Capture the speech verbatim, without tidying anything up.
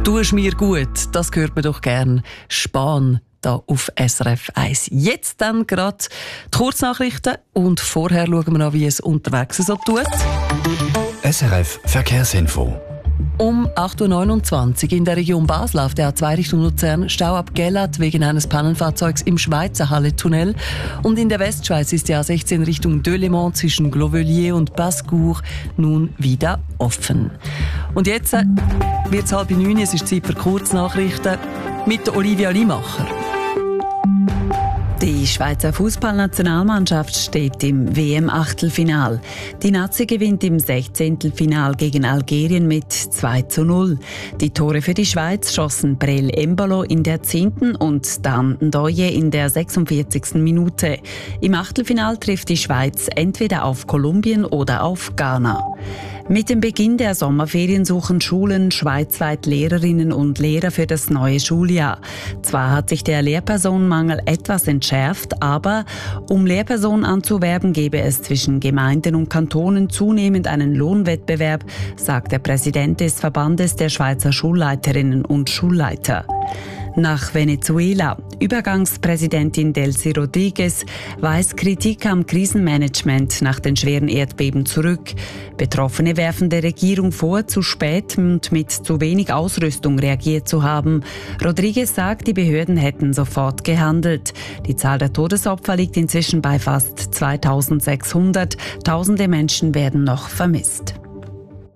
«Tu's mir gut», das hört man doch gern. Spahn da auf S R F eins. Jetzt dann gerade die Kurznachrichten und vorher schauen wir an, wie es unterwegs so tut. S R F Verkehrsinfo. Um acht Uhr neunundzwanzig in der Region Basel auf der A zwei Richtung Luzern Stau ab Gellert wegen eines Pannenfahrzeugs im Schweizer Halle-Tunnel. Und in der Westschweiz ist die A sechzehn Richtung Delémont zwischen Glovelier und Bascourt nun wieder offen. Und jetzt äh, wird es halb neun, es ist Zeit für Kurznachrichten mit der Olivia Limacher. Die Schweizer Fußballnationalmannschaft steht im W M-Achtelfinal. Die Nazi gewinnt im Sechzehntelfinal gegen Algerien mit zwei zu null. Die Tore für die Schweiz schossen Brel Embolo in der zehnten und Dan Ndoye in der sechsundvierzigsten Minute. Im Achtelfinal trifft die Schweiz entweder auf Kolumbien oder auf Ghana. Mit dem Beginn der Sommerferien suchen Schulen schweizweit Lehrerinnen und Lehrer für das neue Schuljahr. Zwar hat sich der Lehrpersonenmangel etwas entschärft, aber um Lehrpersonen anzuwerben, gebe es zwischen Gemeinden und Kantonen zunehmend einen Lohnwettbewerb, sagt der Präsident des Verbandes der Schweizer Schulleiterinnen und Schulleiter. Nach Venezuela. Übergangspräsidentin Delcy Rodriguez weist Kritik am Krisenmanagement nach den schweren Erdbeben zurück. Betroffene werfen der Regierung vor, zu spät und mit zu wenig Ausrüstung reagiert zu haben. Rodriguez sagt, die Behörden hätten sofort gehandelt. Die Zahl der Todesopfer liegt inzwischen bei fast zweitausendsechshundert. Tausende Menschen werden noch vermisst.